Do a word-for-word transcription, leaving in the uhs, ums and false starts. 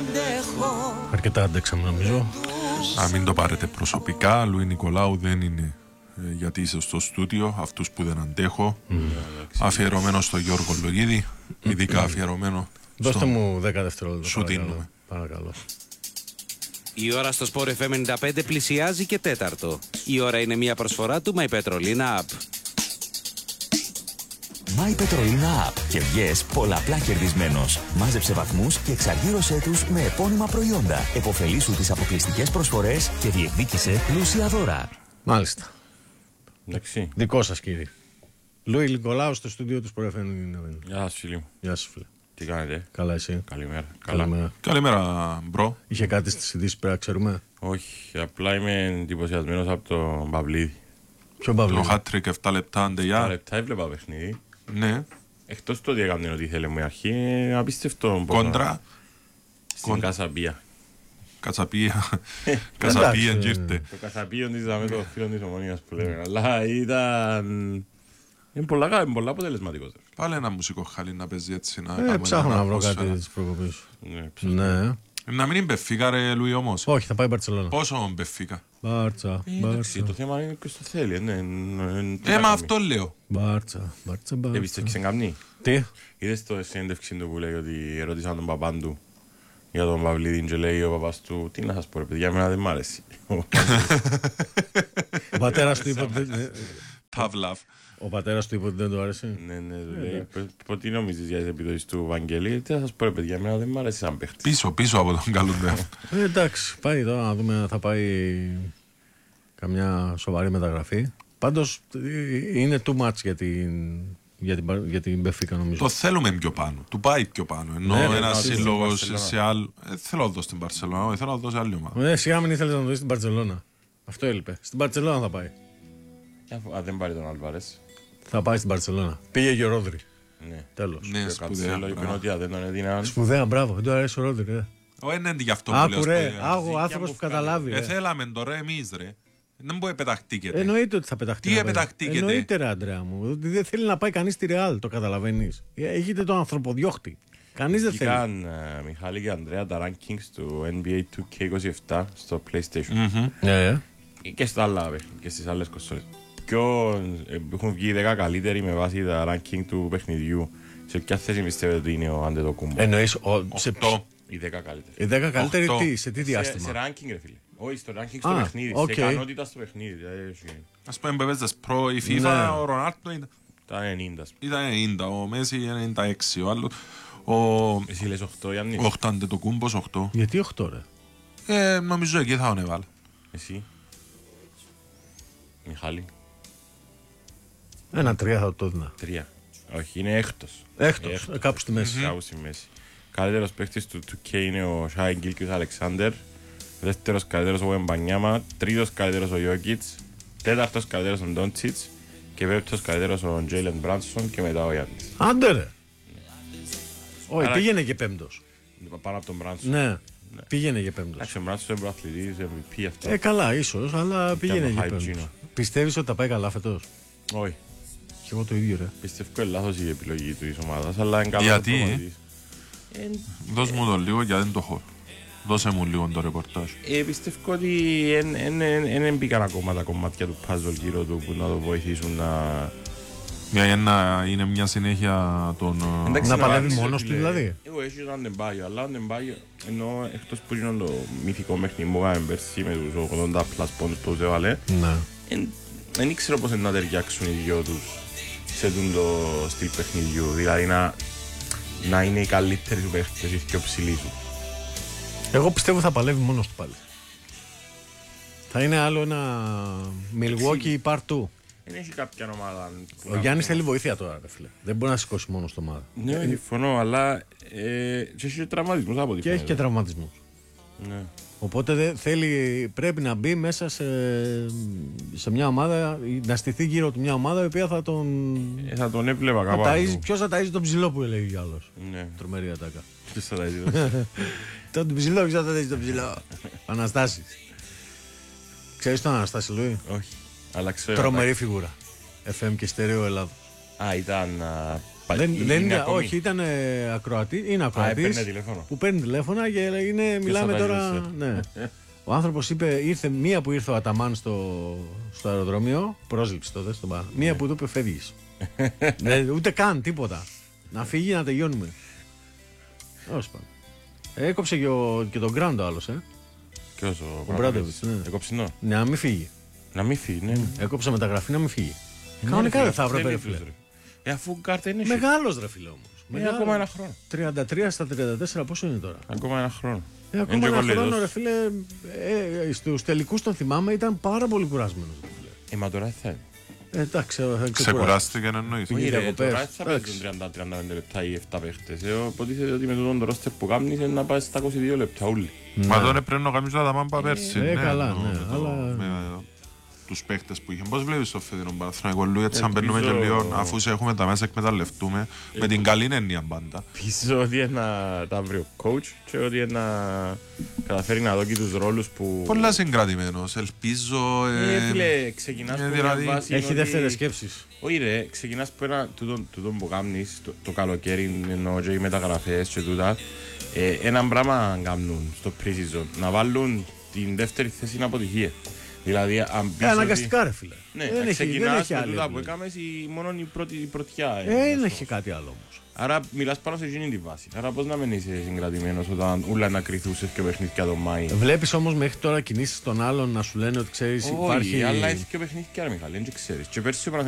Αρκετά αντέξαμε νομίζω. Να μην το πάρετε προσωπικά. Λουί Νικολάου δεν είναι ε, γιατί είσαι στο στούντιο. Αυτούς που δεν αντέχω. Mm. Αφιερωμένο στο Γιώργο Λογίδη. Mm. Ειδικά αφιερωμένο. Δώστε μου δέκα δευτερόλεπτα. Σου δίνουμε. Παρακαλώ. Η ώρα στο Sport εφ εμ ενενήντα πέντε πλησιάζει και τέταρτο. Η ώρα είναι μια προσφορά του My Petrolina App. My Petrolina App και βγες πολλαπλά κερδισμένος. Μάζεψε βαθμούς και εξαργύρωσέ τους με επώνυμα προϊόντα. Εποφελήσου τις αποκλειστικές προσφορές και διεκδίκησε πλούσια δώρα. Μάλιστα. Εντάξει. Δικό σας κύριε. Λουί Νικολάου στο στούντιο του Sport εφ εμ ενενήντα πέντε. Γεια σας φίλοι μου. Γεια σας φίλε. Τι κάνετε? Καλά εσύ? Καλημέρα. Καλημέρα. Καλημέρα μπρο. Είχε κάτι στις ειδήσεις πρέπει να ξέρουμε? Όχι, απλά είμαι εντυπωσιασμένος από τον Παυλίδη. Ποιο Παυλίδη? Το hat-trick επτά λεπτά αντεγιά. επτά λεπτά έβλεπα παιχνίδι. Ναι. Εκτός το ότι έκαναν ό,τι ήθελε μου η αρχή, απίστευτο. Κόντρα. Στην Κασαπία. Κατσαπία. Κατσαπία γύρτε. Το Κασαπίο της δαμε το φίλο της Ομονίας που λέμε. Αλλά ήταν... Είναι πολλά, πολλά αποτελεσματικός. Πάλι ένα μουσικό χάλι να παίζει έτσι να Ε, κάνουμε ψάχνω ένα να βρω ατμόσφαιρα. κάτι της προκοπής. Ναι, Ναι. Να μην είναι Μπεφίκα ρε Λουί όμως. Όχι, θα πάει η Μπαρτσελόνα. Πόσο Μπεφίκα? Μπάρτσα, εντάξει, Μπάρτσα. το θέμα είναι ποιος το θέλει. Ναι, ναι, τι Ε, να μα κάνει. αυτό λέω. Μπάρτσα, Μπάρτσα, Μπάρτσα. Επίστευξε καμνή. Τι? Είδες το συνέντευξη του που λέει ότι ερώτησαν τον παπάν του για τον Παυλίδη και λέει ο παπάς του τι να σας πω ρε παιδιά, εμένα δεν μ' άρεσε. Ο πατέρας του είπε ότι δεν- Ταβλάβ. ο πατέρας του είπε ότι δεν του άρεσε. Ναι, ναι, του λέει «Πω, τι νομίζεις για τις επιδόσεις του Βαγγέλη, τι να σας πω ρε παιδιά, εμένα δεν μ' άρεσε σαν παίχτης». Πίσω, πίσω από τον καλούνται. Ε, εντάξει, πάει τώρα να δούμε αν θα πάει καμιά σοβαρή μεταγραφή. Πάντως ε, είναι too much για την, για την, Μπα- για την Μπεφίκα νομίζω. Το θέλουμε πιο πάνω. Του πάει πιο πάνω. Ενώ Ναι, ένα ναι, σύλλογο στην Μπαρσελόνα. σε άλλο. Ε, θέλω να δω στην Παρσελόνα, όχι, θέλω να δω σε άλλη ομάδα. Ε, σιγά μην ήθελες να το δεις στην Μπαρτσελώνα. Αυτό έλειπε. Στην Μπαρτσελώνα θα πάει. Α, δεν πάρει τον Αλβάρες. Θα πάει στην Μπαρτσελώνα. Πήγε και ο Ρόδρυ. Ναι. Τέλος. Ναι, Και ο σπουδαία. Καντσέλο είπε ότι αν δεν τον έδιναν. Σπουδαία, μπράβο. Δεν του αρέσει ο Ρόδρυ. Ε. Ω, είναι γι' αυτό που Άκου λέω. ρε, σπουδαία. άγω άνθρωπος που καταλάβει. Ε, ε. θέλαμε τώρα εμείς ρε. Δεν μπορεί να πεταχτήκεται. Εννοείται ότι θα πεταχτεί. Τι να πάει. επεταχτήκεται? Εννοείται ρε Αντρέα μου. Ότι δεν θέλει να πάει κανείς στη Ρεάλ, το καταλαβαίνεις. Ε, Έχετε τον ανθρωποδιώχτη. Κανείς δεν θέλει. Βγήκαν ε, Μιχάλη και Ανδρέα τα rankings του N B A two K είκοσι επτά στο PlayStation Ναι, ε. και στα άλλα παιχνίδια, και στις άλλες κονσόλες. Ποιον ε, έχουν βγει οι δέκα καλύτεροι με βάση τα ranking του παιχνιδιού. Σε ποια θέση πιστεύετε ότι είναι ο Αντετοκούμπο? Εννοείς ο- σε Οκτώ. Οι δέκα καλύτεροι. οι δέκα καλύτεροι Οχτώ. τι, σε τι Σε, διάστημα? σε ranking ρε φίλε. Όχι στο ranking στο Α, παιχνίδι. οκ. Σε ικανότητα στο παιχνίδι. Δηλαδή, έχει- Ας πούμε παίζες προ η FIFA, Ναι. ο Ρονάρτο ήταν- τα ενενήντα. ας πούμε. ήταν ενενήντα, ο Μέση ενενήντα έξι, ο άλλος, ο Εσύ λες οκτώ Γιάννη. οκτώ το κούμπος οκτώ. Γιατί οκτώ ρε? Ε, νομίζω εκεί θα τον έβαλα. Εσύ. Μιχάλη. Ένα τρία θα το έδινα. Τρία. Όχι, είναι έκτος. Έκτος, ε, κάπου στη μέση. Κάπου στη μέση. Καλύτερος παίχτης του two K είναι ο Σάιν Γκίλκιους Αλεξάνδερ. Δεύτερος καλύτερος ο Εμπανιάμα. Τρίτος καλύτερος ο Γιόκιτς. Τέταρτος καλύτερος ο Ντόντσιτς. Και πέμπτος καλύτερος ο Τζέιλεν Μπράνσον και μετά ο Γιάννης. Άντε ρε. Όχι, Άρα- πήγαινε και πέμπτος. Πάνω από τον Μπράνσον. Ναι, πήγαινε και πέμπτος. Εντάξει, ο Μπράνσον είναι προαθλητής, εμ βι πι αυτό. Ε, καλά, ίσως, αλλά πήγαινε το και hype πέμπτος. Gino. Πιστεύεις ότι θα πάει καλά φετός? Όχι. Και εγώ το ίδιο ρε. Πιστεύω είναι λάθος η επιλογή του της ομάδας, αλλά είναι καλός Γιατί? προπονητής. Δώσ' μου το λίγο γιατί δεν το έχω. Δώσε μου λίγο το ρεπορτάζ. Ε, πιστεύω ότι δεν μπήκαν ακόμα τα κομμάτια του puzzle γύρω του που να το βοηθήσουν να... Για να είναι μια συνέχεια των... ε, Εντάξει, Να να παλεύει βάλεις, μόνος ρε, του φίλε. δηλαδή. Εγώ έχει έναν Ντεμπάγιο, αλλά ο Ντεμπάγιο ενώ εκτός που είναι το μυθικό παιχνίδι που έκαμε πέρσι με τους ογδόντα πλας πόντους που τους έβαλε, Ναι. δεν ήξερα πώς να ταιριάξουν οι δυο τους σε τούτο το στυλ παιχνιδιού. Δηλαδή να, να είναι οι καλύτεροι του παίχτες, οι πιο ψηλοί του. Εγώ πιστεύω θα παλεύει μόνος του πάλι. Θα είναι άλλο ένα Milwaukee Part two. Δεν έχει κάποια ομάδα. που Ο να- Γιάννης θέλει βοήθεια τώρα, ρε φίλε. Δεν μπορεί να σηκώσει μόνο το ομάδα. Ναι, συμφωνώ, αλλά ε, και έχει τραυματισμούς από ό,τι Και έχει φαίνεται. και τραυματισμούς. Ναι. Οπότε δεν θέλει, πρέπει να μπει μέσα σε, σε μια ομάδα, να στηθεί γύρω του μια ομάδα η οποία θα τον. Ε, θα τον έβλεπα Θα κάπου ταΐζει, αλλού. ποιος θα ταΐζει τον ψηλό που έλεγε ο άλλος. Ναι. Τρομερή ατάκα. Ποιος θα τα είδε. Τον ψηλό, ποιος θα ταΐζει τον ψηλό. Αναστάσεις. Ξέρεις τον Αναστάση Λουί? Όχι. Αλλά ξέρω. Τρομερή φιγούρα. εφ εμ και στέρεο Ελλάδα. Α, ήταν α, Πα- Δεν, είναι δεν είναι, ακόμη? όχι, ήταν ε, ακροατή, είναι ακροατής έπαιρνε τηλέφωνο. που παίρνει τηλέφωνα και είναι, μιλάμε θα τώρα. ζούσε? Ναι. Ο άνθρωπος είπε, ήρθε μία που ήρθε ο Αταμάν στο, στο αεροδρόμιο, πρόσληψη τότε στον Πάο. Μία που του είπε φεύγεις. Ναι, ούτε καν τίποτα. Να φύγει να τελειώνουμε. Τέλος πάντων. Έκοψε και, ο, και τον Γκραντ ο άλλος, ε. Ποιος ο Ο Μπράντοβιτς, ναι. Έκοψε νο. Ναι, να μην φύγει. Να μην φύγει, ναι. Έκοψε μεταγραφή να μην φύγει. Ναι, Κανονικά ρε δεν φίλε, θα έπρεπε, ρε θέλει φίλε. τους, ρε. Ε, αφού κάρτα είναι. Μεγάλος ρε φίλε όμως. Ε, Μεγάλος. ακόμα ένα χρόνο. τριάντα τρία στα τριάντα τέσσερα πόσο είναι τώρα. Ακόμα ένα χρόνο. Ε, ακόμα Είναι και ένα κολλητός. χρόνο ρε φίλε. Ε, ε, στους τελικούς τον θυμάμαι ήταν πάρα πολύ κουρασμένος. Ρε φίλε. Ε, μα τώρα θα είναι. Ε, εντάξει, θα ξεκουράσει. Ξεκουράστηκε να εννοείς. Όχι. Όχι ρε, διακοπές. τώρα θα παίζουν Εντάξει. τριάντα με τριάντα πέντε λεπτά ή επτά παίχτες. Ε, οπότε είσαι ότι με τούτον το ρόστερ που κάνεις είναι να πάει στα είκοσι δύο λεπτά όλοι. Μα τότε πρέπει να κάνεις τα μάμπα πέρσι. ε, καλά, το- ναι, το- αλλά- με τους παίχτες που είχε. Πώς βλέπεις το φετινό Παναθηναϊκό Λου, έτσι αν Ελπίζω- παίρνουμε και λίγο, αφού σε έχουμε τα μέσα εκμεταλλευτούμε, με την καλή έννοια πάντα. Πίσω ότι είναι να τα βρει ο coach και ότι είναι να καταφέρει να δώσει τους ρόλους που... Πολλά συγκρατημένος, ελπίζω. Ε, ε, φίλε, ξεκινάς ε, από δηλαδή, μια βάση Έχει ότι- δεύτερες σκέψεις. Όχι ρε, ξεκινάς από ένα τούτο, τούτο που κάνεις το, το καλοκαίρι, εννοώ και οι μεταγραφές και τούτα. Ε, ένα πράγμα κάνουν στο pre-season, να βάλουν την δεύτερη θέση είναι αποτυχία. Δηλαδή, αν πεις Ε, ότι- αναγκαστικά ρε φίλε. Ναι, δεν να έχει, δεν ξεκινάς έχει με άλλη. τούτα που επιλογή. έκαμες η, μόνο η πρώτη η πρωτιά. Ε, είναι δεν αυτό. έχει κάτι άλλο όμως. Άρα μιλάς πάνω σε εκείνη τη βάση. Άρα πώς να μην είσαι συγκρατημένος όταν ούλα να κρυθούσες και παιχνίδια τον Μάη. Βλέπεις όμως μέχρι τώρα κινήσεις των άλλων να σου λένε ότι ξέρεις υπάρχει. Όχι, αλλά έχει και παιχνίδια ρε Μιχάλη, δεν ξέρεις. Και πέρσι ο